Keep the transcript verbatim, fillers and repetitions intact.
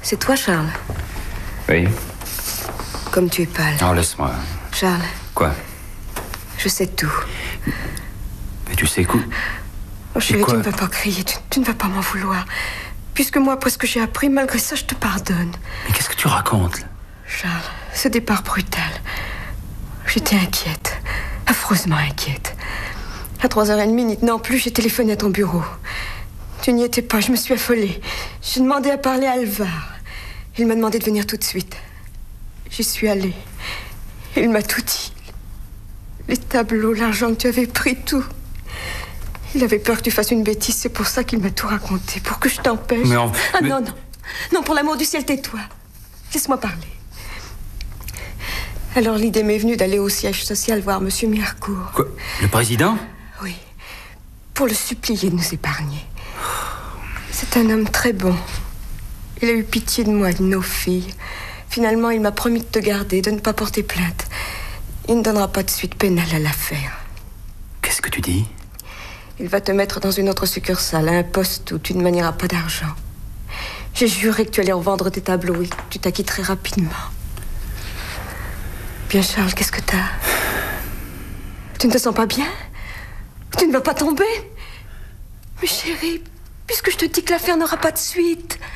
C'est toi, Charles? Oui. Comme tu es pâle. Oh, laisse-moi. Charles. Quoi? Je sais tout. Mais tu sais quoi? Oh, chérie, tu ne vas pas crier, tu, tu ne vas pas m'en vouloir. Puisque moi, après ce que j'ai appris, malgré ça, je te pardonne. Mais qu'est-ce que tu racontes, là? Charles, ce départ brutal. J'étais inquiète, affreusement inquiète. À trois heures trente, n'y tenant plus, j'ai téléphoné à ton bureau. Tu n'y étais pas, je me suis affolée. J'ai demandé à parler à Alvar. Il m'a demandé de venir tout de suite. J'y suis allée. Il m'a tout dit. Les tableaux, l'argent que tu avais pris, tout. Il avait peur que tu fasses une bêtise, c'est pour ça qu'il m'a tout raconté, pour que je t'empêche. Mais en... Ah mais... non, non. Non, pour l'amour du ciel, tais-toi. Laisse-moi parler. Alors l'idée m'est venue d'aller au siège social voir Monsieur Mirecourt. Quoi? Le président? Oui. Pour le supplier de nous épargner. C'est un homme très bon. Il a eu pitié de moi et de nos filles. Finalement, il m'a promis de te garder, de ne pas porter plainte. Il ne donnera pas de suite pénale à l'affaire. Qu'est-ce que tu dis? Il va te mettre dans une autre succursale, à un poste où tu ne manieras pas d'argent. J'ai juré que tu allais revendre tes tableaux et que tu t'acquitterais rapidement. Bien, Charles, qu'est-ce que t'as? Tu ne te sens pas bien? Tu ne vas pas tomber? Mais chérie, puisque je te dis que l'affaire n'aura pas de suite...